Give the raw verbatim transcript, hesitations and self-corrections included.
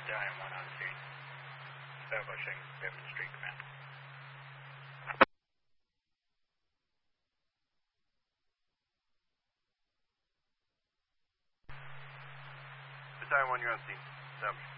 Battalion one on scene. Establishing Bevan Street Command. Battalion one, you're on scene. Establish.